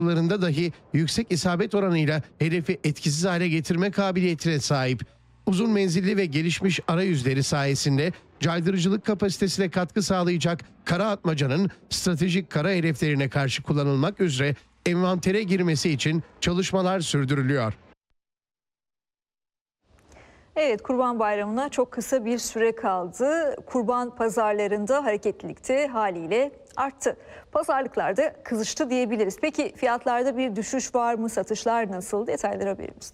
Larında dahi yüksek isabet oranıyla hedefi etkisiz hale getirme kabiliyetine sahip. Uzun menzilli ve gelişmiş arayüzleri sayesinde caydırıcılık kapasitesine katkı sağlayacak kara atmacanın stratejik kara hedeflerine karşı kullanılmak üzere envantere girmesi için çalışmalar sürdürülüyor. Evet, Kurban Bayramı'na çok kısa bir süre kaldı. Kurban pazarlarında hareketlilik de haliyle arttı. Pazarlıklarda kızıştı diyebiliriz. Peki fiyatlarda bir düşüş var mı? Satışlar nasıl? Detaylar haberimizde.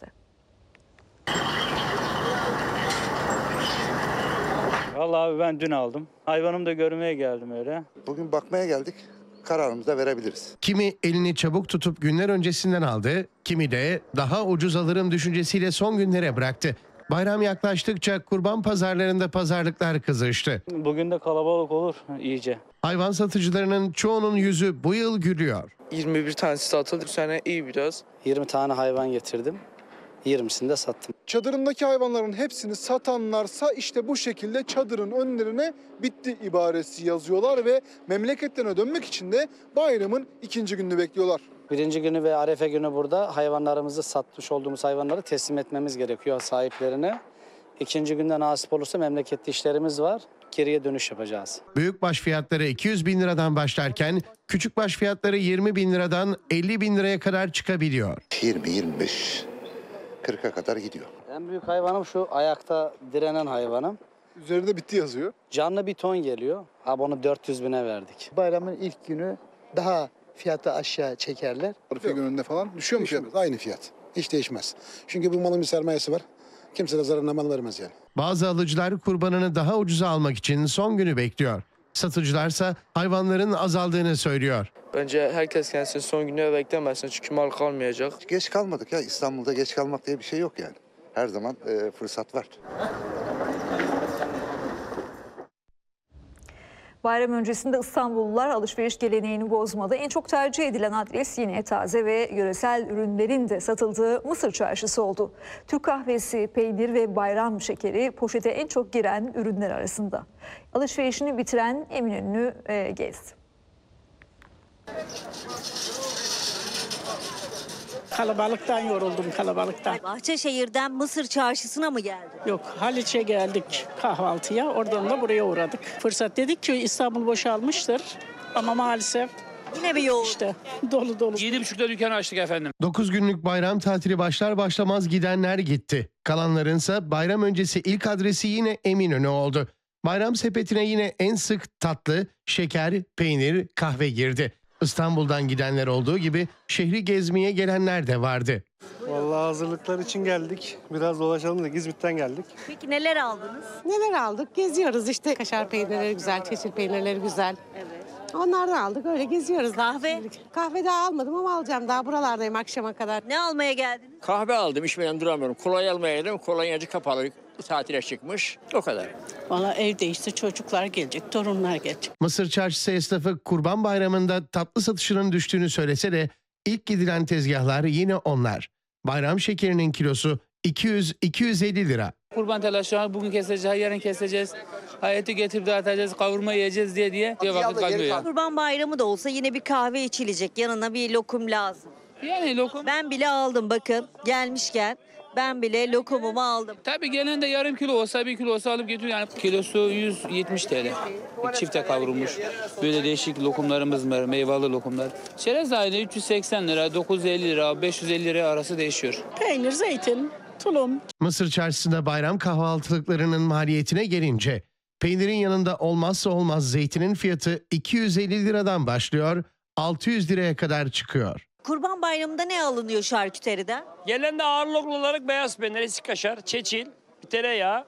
Vallahi abi ben dün aldım. Hayvanımı da görmeye geldim öyle. Bugün bakmaya geldik. Kararımızı da verebiliriz. Kimi elini çabuk tutup günler öncesinden aldı, kimi de daha ucuz alırım düşüncesiyle son günlere bıraktı. Bayram yaklaştıkça kurban pazarlarında pazarlıklar kızıştı. Bugün de kalabalık olur iyice. Hayvan satıcılarının çoğunun yüzü bu yıl gülüyor. 21 tanesi satıldı. Bu sene iyi biraz. 20 tane hayvan getirdim. 20'sini de sattım. Çadırındaki hayvanların hepsini satanlarsa işte bu şekilde çadırın önlerine bitti ibaresi yazıyorlar ve memleketlerine dönmek için de bayramın ikinci gününü bekliyorlar. Birinci günü ve Arefe günü burada hayvanlarımızı satmış olduğumuz hayvanları teslim etmemiz gerekiyor sahiplerine. İkinci günde nasip olursa memlekette işlerimiz var. Geriye dönüş yapacağız. Büyükbaş fiyatları 200 bin liradan başlarken küçükbaş fiyatları 20 bin liradan 50 bin liraya kadar çıkabiliyor. 20-25, 40'a kadar gidiyor. En büyük hayvanım şu ayakta direnen hayvanım. Üzerinde bitti yazıyor. Canlı bir ton geliyor. Abi onu 400 bine verdik. Bayramın ilk günü daha fiyatı aşağı çekerler. Arife gününde falan düşüyor mu fiyat? Aynı fiyat. Hiç değişmez. Çünkü bu malın bir sermayesi var. Kimse de zararına mal vermez yani. Bazı alıcılar kurbanını daha ucuza almak için son günü bekliyor. Satıcılarsa hayvanların azaldığını söylüyor. Bence herkes kendisini son gününe beklemesin çünkü mal kalmayacak. Geç kalmadık ya. İstanbul'da geç kalmak diye bir şey yok yani. Her zaman fırsat var. Bayram öncesinde İstanbullular alışveriş geleneğini bozmadı. En çok tercih edilen adres yine taze ve yöresel ürünlerin de satıldığı Mısır Çarşısı oldu. Türk kahvesi, peynir ve bayram şekeri poşete en çok giren ürünler arasında. Alışverişini bitiren Eminönü'nü gezdi. Kalabalıktan yoruldum, kalabalıktan. Bahçeşehir'den Mısır Çarşısı'na mı geldin? Yok, Haliç'e geldik kahvaltıya. Oradan da buraya uğradık. Fırsat dedik ki İstanbul boşalmıştır. Ama maalesef Yine bir yoğun. işte dolu dolu. 7.30'da dükkanı açtık efendim. 9 günlük bayram tatili başlar başlamaz gidenler gitti. Kalanlarınsa bayram öncesi ilk adresi yine Eminönü oldu. Bayram sepetine yine en sık tatlı, şeker, peynir, kahve girdi. İstanbul'dan gidenler olduğu gibi şehri gezmeye gelenler de vardı. Vallahi hazırlıklar için geldik. Biraz dolaşalım da İzmit'ten geldik. Peki neler aldınız? Neler aldık? Geziyoruz işte. Kaşar peynirleri güzel, çeşit peynirleri güzel. Evet. Onlardan aldık, öyle geziyoruz. Kahve? Kahve daha almadım ama alacağım. Daha buralardayım akşama kadar. Ne almaya geldiniz? Kahve aldım, içmeden duramıyorum. Kolonya almaya geldim. Kolonyacı kapalı, tatile çıkmış. O kadar. Vallahi evde işte çocuklar gelecek, torunlar gelecek. Mısır Çarşısı esnafı Kurban Bayramı'nda tatlı satışının düştüğünü söylese de ilk gidilen tezgahlar yine onlar. Bayram şekerinin kilosu 200-250 lira. Kurban telaşı bugün keseceğiz, yarın keseceğiz. Hayatı getirip dağıtacağız, kavurma yiyeceğiz diye vakit kalmıyor ya. Kurban Bayramı da olsa yine bir kahve içilecek. Yanına bir lokum lazım. Yani lokum. Ben bile aldım bakın gelmişken. Ben bile lokumumu aldım. Tabii gelen de yarım kilo olsa, 1 kilo olsa alıp götürüyor. Yani kilosu 170 TL. Çifte kavrulmuş. Böyle değişik lokumlarımız var, meyveli lokumlar. Çerez aynı 380 lira, 950 lira, 550 lira arası değişiyor. Peynir, zeytin, tulum. Mısır Çarşısı'nda bayram kahvaltılıklarının maliyetine gelince peynirin yanında olmazsa olmaz zeytinin fiyatı 250 liradan başlıyor, 600 liraya kadar çıkıyor. Kurban Bayramı'nda ne alınıyor şarküteriden? Gelen de ağırlıklı olarak beyaz peynir, eski kaşar, çeçil, tereyağı,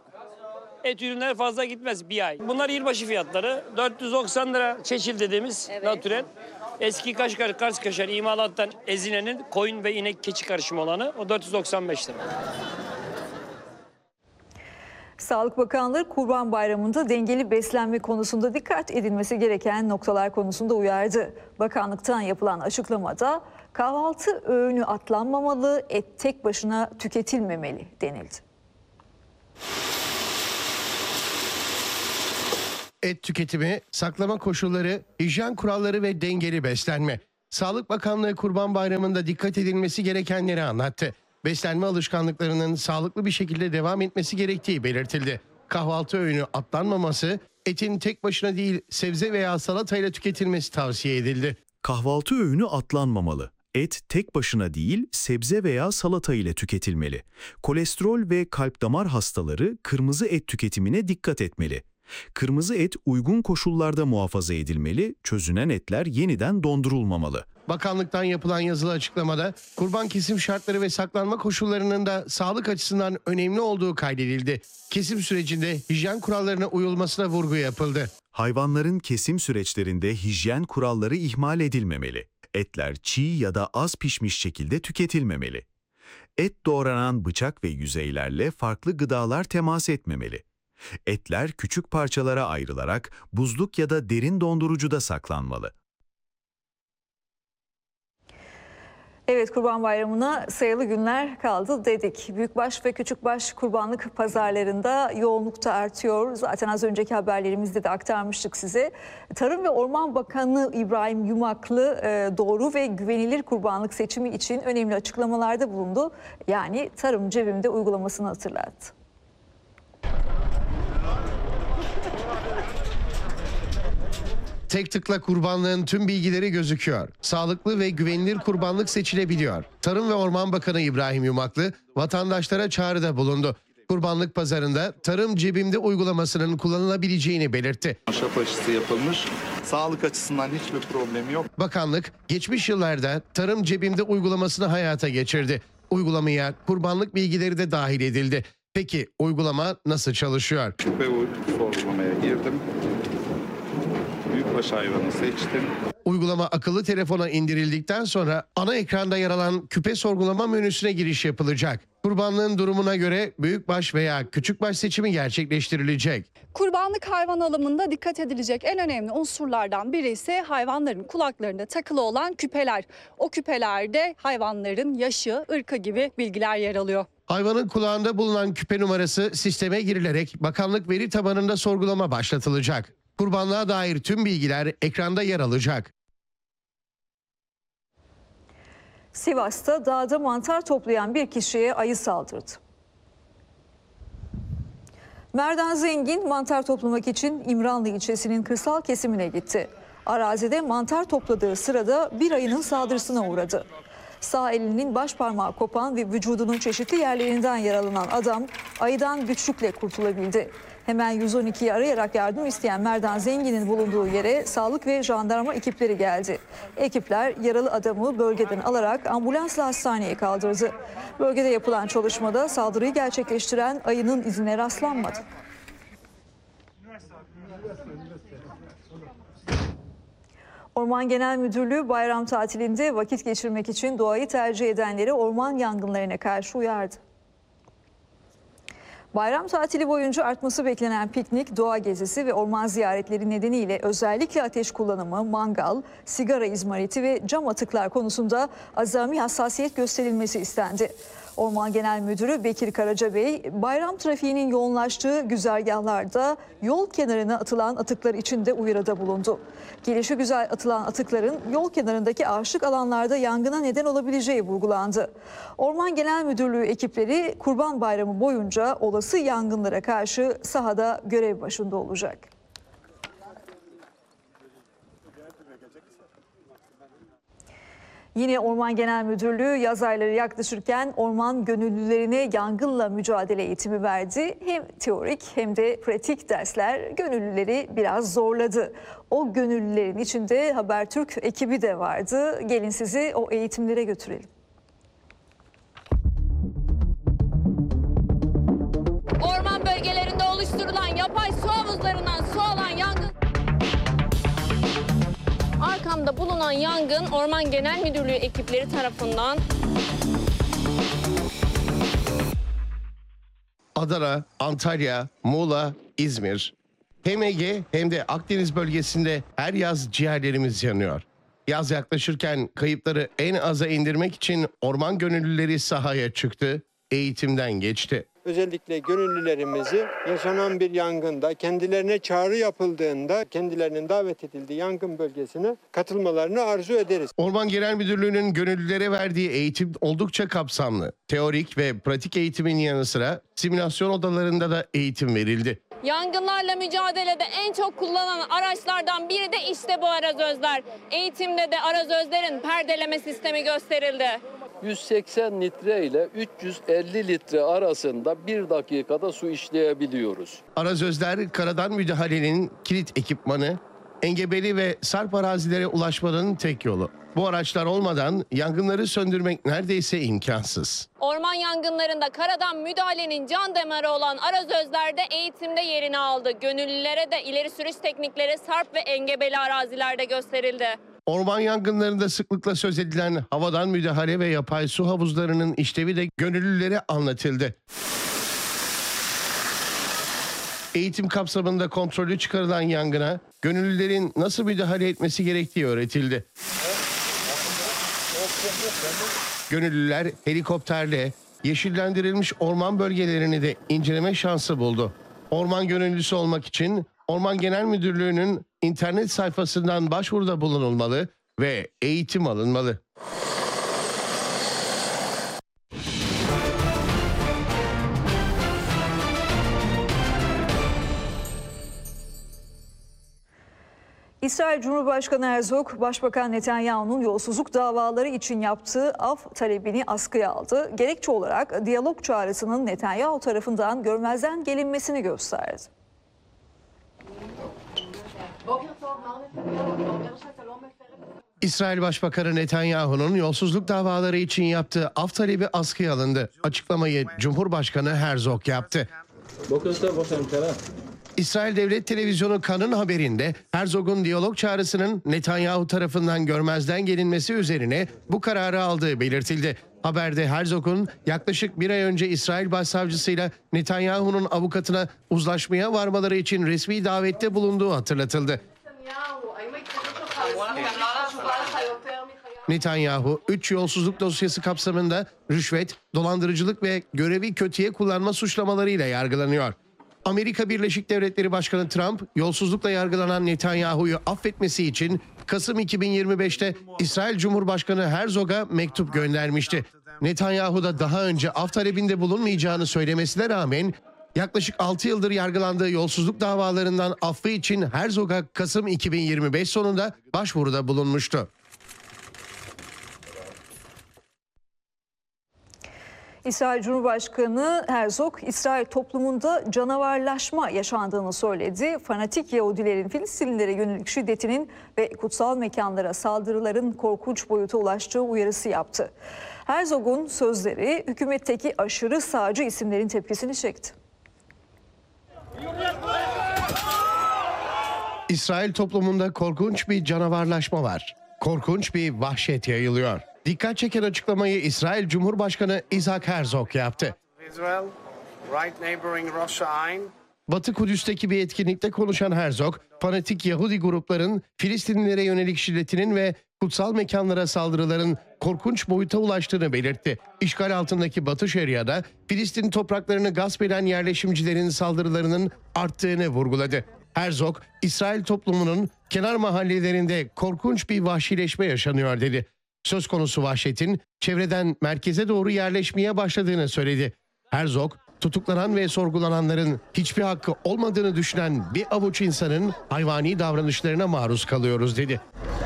et ürünleri fazla gitmez bir ay. Bunlar yılbaşı fiyatları. 490 lira çeçil dediğimiz natürel. Eski kaşar, Kars kaşar imalattan ezinenin koyun ve inek keçi karışımı olanı o 495 lira. Sağlık Bakanlığı Kurban Bayramı'nda dengeli beslenme konusunda dikkat edilmesi gereken noktalar konusunda uyardı. Bakanlıktan yapılan açıklamada kahvaltı öğünü atlanmamalı, et tek başına tüketilmemeli denildi. Et tüketimi, saklama koşulları, hijyen kuralları ve dengeli beslenme. Sağlık Bakanlığı Kurban Bayramı'nda dikkat edilmesi gerekenleri anlattı. Beslenme alışkanlıklarının sağlıklı bir şekilde devam etmesi gerektiği belirtildi. Kahvaltı öğünü atlanmaması, etin tek başına değil sebze veya salatayla tüketilmesi tavsiye edildi. Kahvaltı öğünü atlanmamalı. Et tek başına değil, sebze veya salata ile tüketilmeli. Kolesterol ve kalp damar hastaları kırmızı et tüketimine dikkat etmeli. Kırmızı et uygun koşullarda muhafaza edilmeli, çözünen etler yeniden dondurulmamalı. Bakanlıktan yapılan yazılı açıklamada kurban kesim şartları ve saklanma koşullarının da sağlık açısından önemli olduğu kaydedildi. Kesim sürecinde hijyen kurallarına uyulmasına vurgu yapıldı. Hayvanların kesim süreçlerinde hijyen kuralları ihmal edilmemeli. Etler çiğ ya da az pişmiş şekilde tüketilmemeli. Et doğranan bıçak ve yüzeylerle farklı gıdalar temas etmemeli. Etler küçük parçalara ayrılarak buzluk ya da derin dondurucuda saklanmalı. Evet, Kurban Bayramı'na sayılı günler kaldı dedik. Büyükbaş ve küçükbaş kurbanlık pazarlarında yoğunluk da artıyor. Zaten az önceki haberlerimizde de aktarmıştık size. Tarım ve Orman Bakanı İbrahim Yumaklı doğru ve güvenilir kurbanlık seçimi için önemli açıklamalarda bulundu. Yani Tarım Cebimde uygulamasını hatırlattı. Tek tıkla kurbanlığın tüm bilgileri gözüküyor. Sağlıklı ve güvenilir kurbanlık seçilebiliyor. Tarım ve Orman Bakanı İbrahim Yumaklı vatandaşlara çağrıda bulundu. Kurbanlık pazarında Tarım Cebimde uygulamasının kullanılabileceğini belirtti. Şap aşısı yapılmış. Sağlık açısından hiçbir problemi yok. Bakanlık geçmiş yıllarda Tarım Cebimde uygulamasını hayata geçirdi. Uygulamaya kurbanlık bilgileri de dahil edildi. Peki uygulama nasıl çalışıyor? Küpe sorgulamaya girdim. Büyükbaş hayvanı seçtim. Uygulama akıllı telefona indirildikten sonra ana ekranda yer alan küpe sorgulama menüsüne giriş yapılacak. Kurbanlığın durumuna göre büyükbaş veya küçükbaş seçimi gerçekleştirilecek. Kurbanlık hayvan alımında dikkat edilecek en önemli unsurlardan biri ise hayvanların kulaklarında takılı olan küpeler. O küpelerde hayvanların yaşı, ırkı gibi bilgiler yer alıyor. Hayvanın kulağında bulunan küpe numarası sisteme girilerek bakanlık veri tabanında sorgulama başlatılacak. Kurbanlığa dair tüm bilgiler ekranda yer alacak. Sivas'ta dağda mantar toplayan bir kişiye ayı saldırdı. Merdan Zengin mantar toplamak için İmranlı ilçesinin kırsal kesimine gitti. Arazide mantar topladığı sırada bir ayının saldırısına uğradı. Sağ elinin baş parmağı kopan ve vücudunun çeşitli yerlerinden yaralanan adam ayıdan güçlükle kurtulabildi. Hemen 112'yi arayarak yardım isteyen Merdan Zengin'in bulunduğu yere sağlık ve jandarma ekipleri geldi. Ekipler yaralı adamı bölgeden alarak ambulansla hastaneye kaldırdı. Bölgede yapılan çalışmada saldırıyı gerçekleştiren ayının izine rastlanmadı. Orman Genel Müdürlüğü bayram tatilinde vakit geçirmek için doğayı tercih edenleri orman yangınlarına karşı uyardı. Bayram tatili boyunca artması beklenen piknik, doğa gezisi ve orman ziyaretleri nedeniyle özellikle ateş kullanımı, mangal, sigara izmariti ve cam atıklar konusunda azami hassasiyet gösterilmesi istendi. Orman Genel Müdürü Bekir Karacabey, bayram trafiğinin yoğunlaştığı güzergahlarda yol kenarına atılan atıklar için de uyarıda bulundu. Gelişigüzel atılan atıkların yol kenarındaki ağaçlık alanlarda yangına neden olabileceği vurgulandı. Orman Genel Müdürlüğü ekipleri Kurban Bayramı boyunca olası yangınlara karşı sahada görev başında olacak. Yine Orman Genel Müdürlüğü yaz ayları yaklaşırken orman gönüllülerine yangınla mücadele eğitimi verdi. Hem teorik hem de pratik dersler gönüllüleri biraz zorladı. O gönüllülerin içinde Habertürk ekibi de vardı. Gelin sizi o eğitimlere götürelim. Orman bölgelerinde oluşturulan yapay su havuzlarından su alan yangın... Arkamda bulunan yangın Orman Genel Müdürlüğü ekipleri tarafından Adana, Antalya, Muğla, İzmir. Hem Ege hem de Akdeniz bölgesinde her yaz ciğerlerimiz yanıyor. Yaz yaklaşırken kayıpları en aza indirmek için orman gönüllüleri sahaya çıktı, eğitimden geçti. Özellikle gönüllülerimizi yaşanan bir yangında kendilerine çağrı yapıldığında kendilerinin davet edildiği yangın bölgesine katılmalarını arzu ederiz. Orman Genel Müdürlüğü'nün gönüllülere verdiği eğitim oldukça kapsamlı. Teorik ve pratik eğitimin yanı sıra simülasyon odalarında da eğitim verildi. Yangınlarla mücadelede en çok kullanılan araçlardan biri de işte bu arazözler. Eğitimde de arazözlerin perdeleme sistemi gösterildi. 180 litre ile 350 litre arasında 1 dakikada su işleyebiliyoruz. Arazözler karadan müdahalenin kilit ekipmanı, engebeli ve sarp arazilere ulaşmanın tek yolu. Bu araçlar olmadan yangınları söndürmek neredeyse imkansız. Orman yangınlarında karadan müdahalenin can damarı olan arazözler de eğitimde yerini aldı. Gönüllülere de ileri sürüş teknikleri sarp ve engebeli arazilerde gösterildi. Orman yangınlarında sıklıkla söz edilen havadan müdahale ve yapay su havuzlarının işlevi de gönüllülere anlatıldı. Eğitim kapsamında kontrollü çıkarılan yangına gönüllülerin nasıl müdahale etmesi gerektiği öğretildi. Gönüllüler helikopterle yeşillendirilmiş orman bölgelerini de inceleme şansı buldu. Orman gönüllüsü olmak için Orman Genel Müdürlüğü'nün internet sayfasından başvuruda bulunulmalı ve eğitim alınmalı. İsrail Cumhurbaşkanı Herzog, Başbakan Netanyahu'nun yolsuzluk davaları için yaptığı af talebini askıya aldı. Gerekçe olarak diyalog çağrısının Netanyahu tarafından görmezden gelinmesini gösterdi. İsrail Başbakanı Netanyahu'nun yolsuzluk davaları için yaptığı af talebi askıya alındı. Açıklamayı Cumhurbaşkanı Herzog yaptı. İsrail Devlet Televizyonu Kan'ın haberinde Herzog'un diyalog çağrısının Netanyahu tarafından görmezden gelinmesi üzerine bu kararı aldığı belirtildi. Haberde Herzog'un yaklaşık bir ay önce İsrail Başsavcısıyla Netanyahu'nun avukatına uzlaşmaya varmaları için resmi davette bulunduğu hatırlatıldı. Netanyahu 3 yolsuzluk dosyası kapsamında rüşvet, dolandırıcılık ve görevi kötüye kullanma suçlamalarıyla yargılanıyor. Amerika Birleşik Devletleri Başkanı Trump, yolsuzlukla yargılanan Netanyahu'yu affetmesi için Kasım 2025'te İsrail Cumhurbaşkanı Herzog'a mektup göndermişti. Netanyahu da daha önce af talebinde bulunmayacağını söylemesine rağmen yaklaşık 6 yıldır yargılandığı yolsuzluk davalarından affı için Herzog'a Kasım 2025 sonunda başvuruda bulunmuştu. İsrail Cumhurbaşkanı Herzog, İsrail toplumunda canavarlaşma yaşandığını söyledi. Fanatik Yahudilerin Filistinlilere yönelik şiddetinin ve kutsal mekanlara saldırıların korkunç boyuta ulaştığı uyarısı yaptı. Herzog'un sözleri hükümetteki aşırı sağcı isimlerin tepkisini çekti. İsrail toplumunda korkunç bir canavarlaşma var. Korkunç bir vahşet yayılıyor. Dikkat çeken açıklamayı İsrail Cumhurbaşkanı İshak Herzog yaptı. Batı Kudüs'teki bir etkinlikte konuşan Herzog, fanatik Yahudi grupların Filistinlilere yönelik şiddetinin ve kutsal mekanlara saldırıların korkunç boyuta ulaştığını belirtti. İşgal altındaki Batı Şeria'da Filistin topraklarını gasp eden yerleşimcilerin saldırılarının arttığını vurguladı. Herzog, İsrail toplumunun kenar mahallelerinde korkunç bir vahşileşme yaşanıyor dedi. Söz konusu vahşetin çevreden merkeze doğru yerleşmeye başladığını söyledi. Herzog, tutuklanan ve sorgulananların hiçbir hakkı olmadığını düşünen bir avuç insanın hayvani davranışlarına maruz kalıyoruz dedi.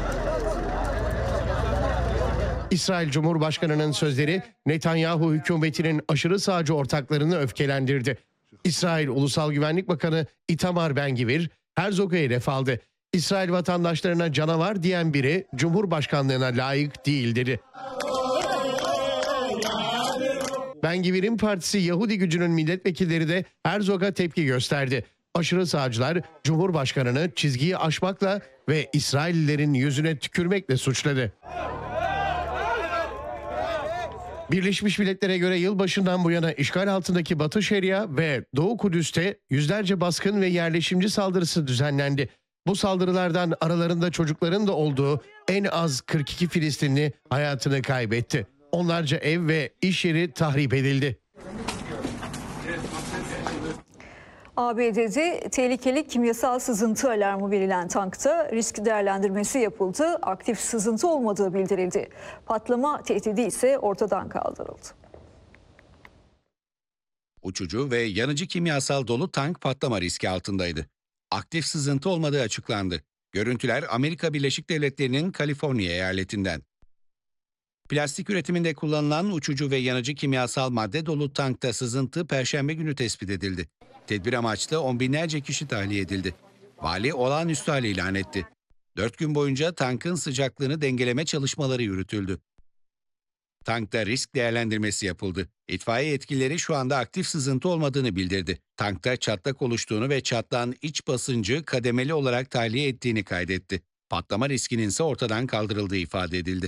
İsrail Cumhurbaşkanı'nın sözleri Netanyahu hükümetinin aşırı sağcı ortaklarını öfkelendirdi. İsrail Ulusal Güvenlik Bakanı Itamar Ben-Gvir, Herzog'u hedef aldı. İsrail vatandaşlarına canavar diyen biri Cumhurbaşkanlığına layık değil dedi. Ben-Gvir'in partisi Yahudi Gücü'nün milletvekilleri de Herzog'a tepki gösterdi. Aşırı sağcılar Cumhurbaşkanı'nı çizgiyi aşmakla ve İsraillilerin yüzüne tükürmekle suçladı. Birleşmiş Milletler'e göre yılbaşından bu yana işgal altındaki Batı Şeria ve Doğu Kudüs'te yüzlerce baskın ve yerleşimci saldırısı düzenlendi. Bu saldırılardan aralarında çocukların da olduğu en az 42 Filistinli hayatını kaybetti. Onlarca ev ve iş yeri tahrip edildi. ABD'de tehlikeli kimyasal sızıntı alarmı verilen tankta risk değerlendirmesi yapıldı. Aktif sızıntı olmadığı bildirildi. Patlama tehdidi ise ortadan kaldırıldı. Uçucu ve yanıcı kimyasal dolu tank patlama riski altındaydı. Aktif sızıntı olmadığı açıklandı. Görüntüler Amerika Birleşik Devletleri'nin Kaliforniya eyaletinden. Plastik üretiminde kullanılan uçucu ve yanıcı kimyasal madde dolu tankta sızıntı Perşembe günü tespit edildi. Tedbir amaçlı on binlerce kişi tahliye edildi. Vali olağanüstü hal ilan etti. 4 gün boyunca tankın sıcaklığını dengeleme çalışmaları yürütüldü. Tankta risk değerlendirmesi yapıldı. İtfaiye yetkilileri şu anda aktif sızıntı olmadığını bildirdi. Tankta çatlak oluştuğunu ve çatlağın iç basıncı kademeli olarak tahliye ettiğini kaydetti. Patlama riskinin ise ortadan kaldırıldığı ifade edildi.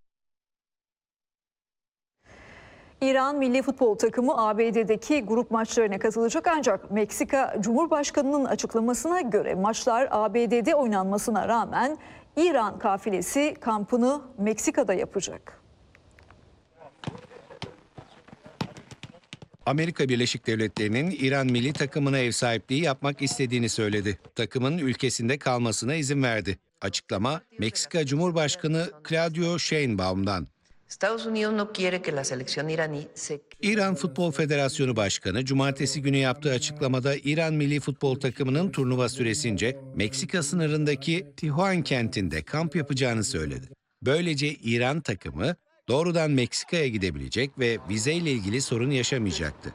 İran milli futbol takımı ABD'deki grup maçlarına katılacak ancak Meksika Cumhurbaşkanı'nın açıklamasına göre maçlar ABD'de oynanmasına rağmen İran kafilesi kampını Meksika'da yapacak. Amerika Birleşik Devletleri'nin İran milli takımına ev sahipliği yapmak istediğini söyledi. Takımın ülkesinde kalmasına izin verdi. Açıklama Meksika Cumhurbaşkanı Claudio Sheinbaum'dan. İran Futbol Federasyonu Başkanı Cumartesi günü yaptığı açıklamada İran milli futbol takımının turnuva süresince Meksika sınırındaki Tijuana kentinde kamp yapacağını söyledi. Böylece İran takımı doğrudan Meksika'ya gidebilecek ve vizeyle ilgili sorun yaşamayacaktı.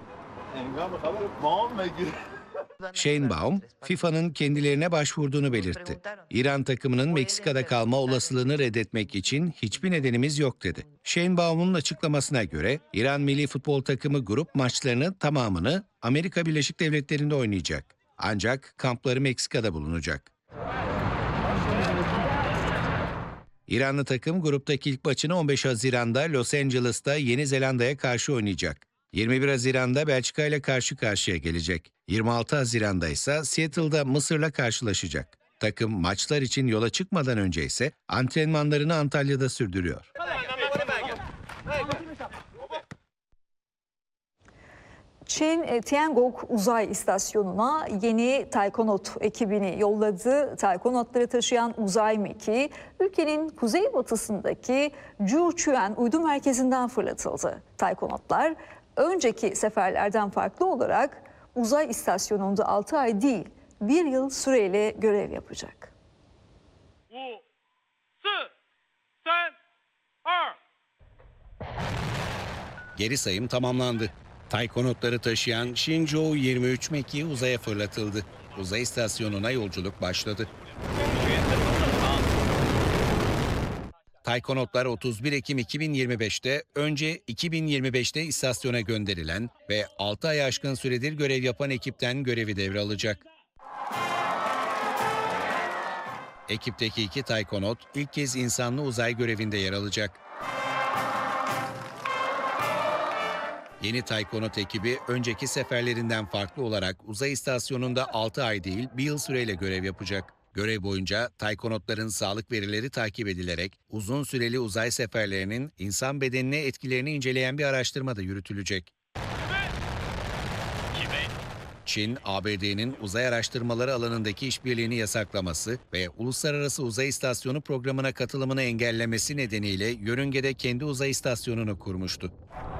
Sheinbaum, FIFA'nın kendilerine başvurduğunu belirtti. İran takımının Meksika'da kalma olasılığını reddetmek için hiçbir nedenimiz yok dedi. Sheinbaum'un açıklamasına göre İran milli futbol takımı grup maçlarının tamamını Amerika Birleşik Devletleri'nde oynayacak. Ancak kampları Meksika'da bulunacak. İranlı takım gruptaki ilk maçını 15 Haziran'da Los Angeles'ta Yeni Zelanda'ya karşı oynayacak. 21 Haziran'da Belçika ile karşı karşıya gelecek. 26 Haziran'da ise Seattle'da Mısır'la karşılaşacak. Takım maçlar için yola çıkmadan önce ise antrenmanlarını Antalya'da sürdürüyor. Çin, Tiangong uzay istasyonuna yeni Taikonaut ekibini yolladı. Taikonautları taşıyan uzay mekiği ülkenin kuzeybatısındaki Jiuquan uydu merkezinden fırlatıldı. Taikonautlar önceki seferlerden farklı olarak uzay istasyonunda 6 ay değil 1 yıl süreyle görev yapacak. 5, 4, 3, 2. Geri sayım tamamlandı. Taykonotları taşıyan Shenzhou 23 mekiği uzaya fırlatıldı. Uzay istasyonuna yolculuk başladı. Taykonotlar 31 Ekim 2025'te önce 2025'te istasyona gönderilen ve 6 ay aşkın süredir görev yapan ekipten görevi devralacak. Ekipteki 2 Taykonot ilk kez insanlı uzay görevinde yer alacak. Yeni Taykonot ekibi önceki seferlerinden farklı olarak uzay istasyonunda 6 ay değil 1 yıl süreyle görev yapacak. Görev boyunca Taykonotların sağlık verileri takip edilerek uzun süreli uzay seferlerinin insan bedenine etkilerini inceleyen bir araştırma da yürütülecek. Çin, ABD'nin uzay araştırmaları alanındaki işbirliğini yasaklaması ve Uluslararası Uzay İstasyonu programına katılımını engellemesi nedeniyle yörüngede kendi uzay istasyonunu kurmuştu.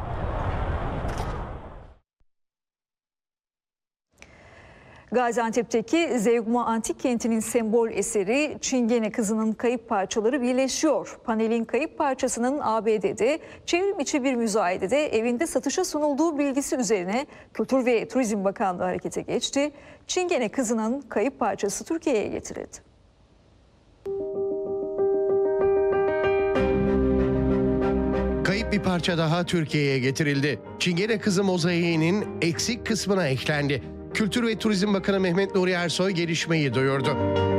Gaziantep'teki Zeugma Antik Kenti'nin sembol eseri Çingene Kızı'nın kayıp parçaları birleşiyor. Panelin kayıp parçasının ABD'de çevrim içi bir müzayedede evinde satışa sunulduğu bilgisi üzerine Kültür ve Turizm Bakanlığı harekete geçti. Çingene Kızı'nın kayıp parçası Türkiye'ye getirildi. Kayıp bir parça daha Türkiye'ye getirildi. Çingene Kızı mozaiğinin eksik kısmına eklendi. Kültür ve Turizm Bakanı Mehmet Nuri Ersoy gelişmeyi duyurdu.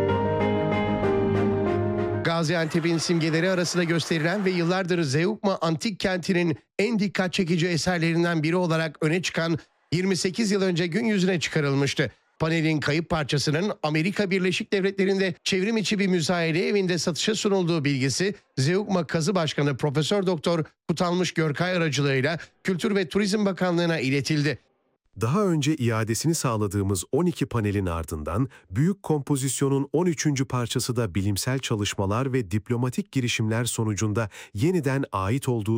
Gaziantep'in simgeleri arasında gösterilen ve yıllardır Zeugma Antik Kenti'nin en dikkat çekici eserlerinden biri olarak öne çıkan 28 yıl önce gün yüzüne çıkarılmıştı. Panelin kayıp parçasının Amerika Birleşik Devletleri'nde çevrim içi bir müzayede evinde satışa sunulduğu bilgisi Zeugma Kazı Başkanı Profesör Doktor Kutalmış Görkay aracılığıyla Kültür ve Turizm Bakanlığı'na iletildi. Daha önce iadesini sağladığımız 12 panelin ardından büyük kompozisyonun 13. parçası da bilimsel çalışmalar ve diplomatik girişimler sonucunda yeniden ait olduğu